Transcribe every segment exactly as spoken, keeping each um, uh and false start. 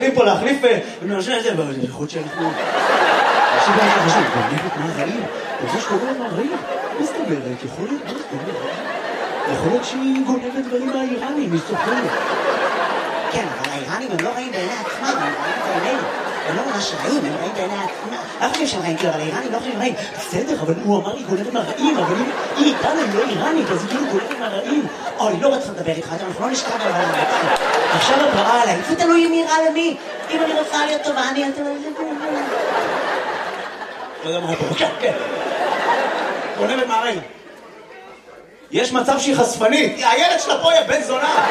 פה להחליף ונשנה את זה, אבל זה יכול שאנחנו... עכשיו אני חושב, גונבת מהרעים? זה שקוראים מהרעים? מה זאת אומרת? יכול להיות, מה זאת אומרת? יכול להיות שהיא גונבת דברים מהאיראנים, היא סוחרת. כן, אבל האיראנים הם לא רעים בעיני עצמם, הם רעים בעינינו. הם לא ממש רעים, הם רעים בעיני עצמם. אנחנו חושבים שהם רעים, כאילו, אבל האיראנים לא חושבים רעים. בסדר, אבל הוא אמר היא גונבת מהרעים, אבל היא איתנו, היא לא איראנית, אז היא כאילו גונבת מהרעים. אוי, לא רוצה לדבר איתך, אנחנו לא נשכב על העולם. עכשיו את רעה עליי, זה תלוי אם נראה למי. אם אני רוצה להיות טובה, אני אתן לזה... לא יודע מה פה, כן, כן. גונבת מהרעים. יש מצב שהיא חשפנית. הילד שלה פה, יא בן זונה.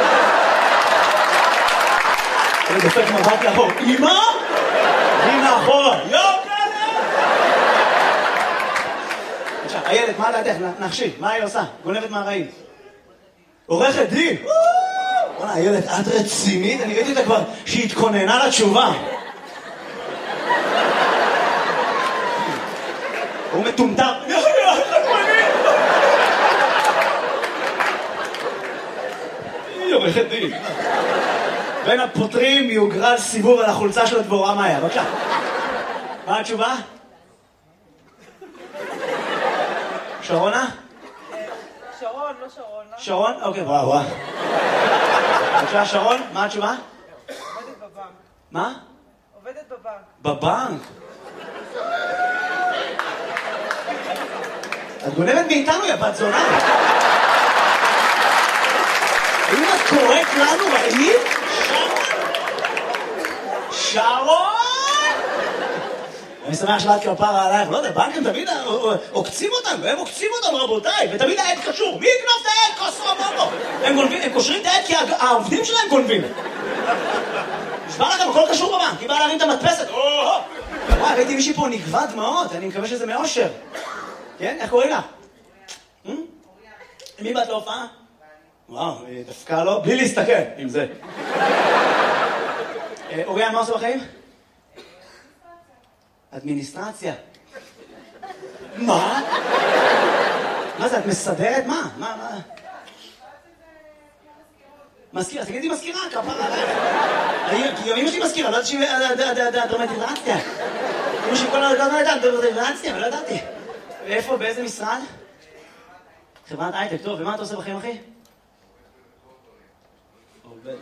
אני דופק מבט לאחור. אמא? היא מאחורה. יוקלה! עכשיו, הילד, מה לידך? נחשי, מה היא עושה? גונבת מהרעים. עורכת דין. וואלה, הילד, את רצינית? אני ראיתי אותה כבר שהיא התכוננה לתשובה. הוא מטומטם. היא עורכת דין. בין הפותרים יוגרל סיבוב על החולצה של הדבורה מאיה. בבקשה. מה התשובה? שרונה? שרון, לא שרון. שרון? אוקיי, וואו, וואו. בבקשה, שרון, מה התשובה? עובדת בבנק. מה? עובדת בבנק. בבנק? את גונבת מאיתנו, יא בת זונה. האם את קוראת לנו רעים? שרון! אני שמח שבאת כפרה עלייך, לא יודע, בנקים תמיד עוקצים אותנו, הם עוקצים אותנו רבותיי, ותמיד העד קשור. מי יקנוב את העד? כוס רבובו. הם קושרים את העד כי העובדים שלהם גונבים. נשמע לכם, הכל קשור בבנק, היא באה להרים את המדפסת. וואי, ראיתי מישהי פה נגבה דמעות, אני מקווה שזה מאושר. כן? איך קוראים לה? מי באת להופעה? וואו, דווקא לא, בלי להסתכל עם זה. אוריאן, מה עושה בחיים? אדמיניסטרציה. מה? מה זה, את מסדרת? מה? מה, מה? מזכירה, תגידי מזכירה, כפרה עליך. כי גם אמא שלי מזכירה, לא יודעת שהיא דרמטיזציה. אמא שלי כל הזמן הייתה דרמטיזציה, אבל לא ידעתי. ואיפה, באיזה משרד? חברת הייטק, טוב, ומה אתה עושה בחיים, אחי? עובד.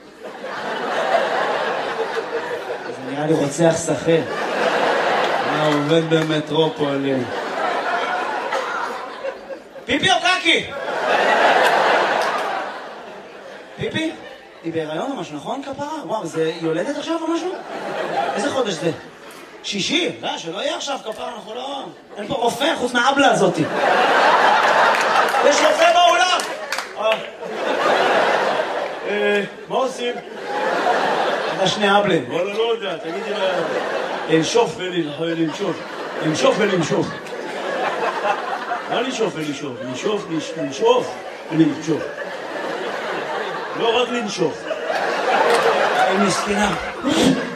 זה נראה לי רוצח שכיר. מה עובד במטרופולין? פיפי או קקי? פיפי? היא בהיריון או משהו, נכון כפרה? וואו, זה יולדת עכשיו או משהו? איזה חודש זה? שישי? לא, שלא יהיה עכשיו כפרה, אנחנו לא... אין פה רופא חוץ מהאבלה הזאתי. יש רופא באולם! מה עושים? אתה שני אבלים. וואלה, לא יודע, תגידי לה... לנשוף ולנשוף. לנשוף ולנשוף. מה לנשוף ולנשוף? לנשוף, לנשוף ולנשוף. לא רק לנשוף. היא מסכנה.